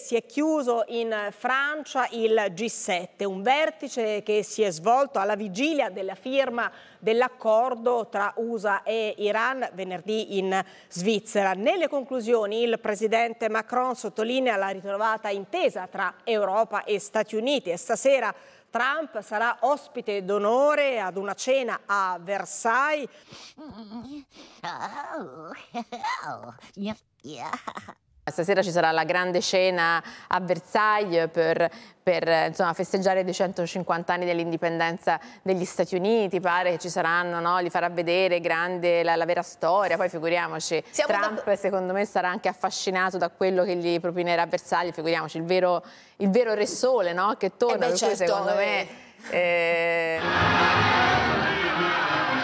si è chiuso in Francia il G7, un vertice che si è svolto alla vigilia della firma dell'accordo tra USA e Iran venerdì in Svizzera. Nelle conclusioni il presidente Macron sottolinea la ritrovata intesa tra Europa e Stati Uniti e stasera Trump sarà ospite d'onore ad una cena a Versailles. Stasera ci sarà la grande cena a Versailles per insomma, festeggiare i 250 anni dell'indipendenza degli Stati Uniti. Pare che ci saranno, no? Li farà vedere grande la vera storia. Poi figuriamoci, Trump secondo me sarà anche affascinato da quello che gli propinerà a Versailles. Figuriamoci, il vero Re Sole, no? Che torna, per cui secondo me...